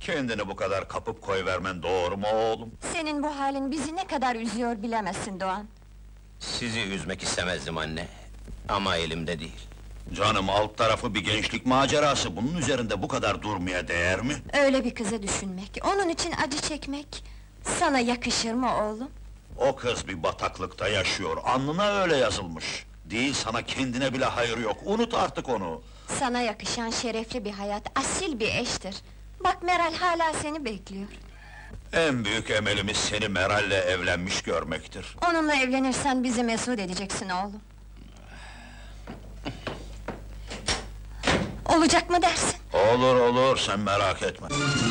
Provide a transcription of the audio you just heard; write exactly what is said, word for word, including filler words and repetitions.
Kendini bu kadar kapıp koyvermen doğru mu oğlum? Senin bu halin bizi ne kadar üzüyor bilemezsin Doğan. Sizi üzmek istemezdim anne. Ama elimde değil. Canım, alt tarafı bir gençlik macerası, bunun üzerinde bu kadar durmaya değer mi? Öyle bir kızı düşünmek, onun için acı çekmek... Sana yakışır mı oğlum? O kız bir bataklıkta yaşıyor, alnına öyle yazılmış. Değil, sana kendine bile hayır yok, unut artık onu! Sana yakışan şerefli bir hayat, asil bir eştir. Bak Meral hala seni bekliyor. En büyük emelimiz seni Meral'le evlenmiş görmektir. Onunla evlenirsen bizi mesut edeceksin oğlum. Olacak mı dersin? Olur olur, sen merak etme.